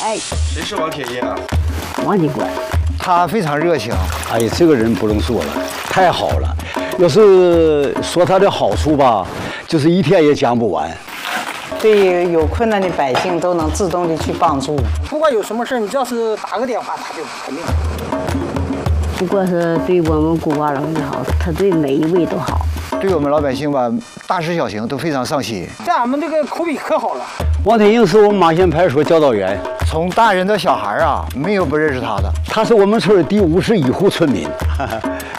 哎， 谁是王铁一啊？ 王警官， 他非常热情。 哎，这个人不能说了，太好了。要是说他的好处吧，就是一天也讲不完。 对于有困难的百姓都能自动的去帮助。 不管有什么事你只要是打个电话，他就肯定。 不光是对我们孤寡老人好，他对每一位都好。 对我们老百姓吧，大事小情都非常上心。 在俺们这个口碑可好了。 王天英是我们马县派出所教导员， 从大人到小孩啊，没有不认识他的。 他是我们村第51户村民。